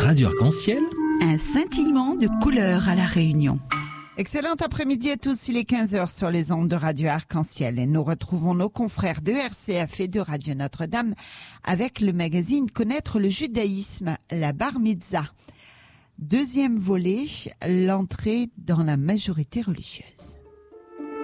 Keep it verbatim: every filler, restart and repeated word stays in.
Radio Arc-en-Ciel. Un scintillement de couleurs à La Réunion. Excellent après-midi à tous, il est quinze heures sur les ondes de Radio Arc-en-Ciel et nous retrouvons nos confrères de R C F et de Radio Notre-Dame avec le magazine Connaître le judaïsme, la Bar Mitzvah. Deuxième volet, l'entrée dans la majorité religieuse.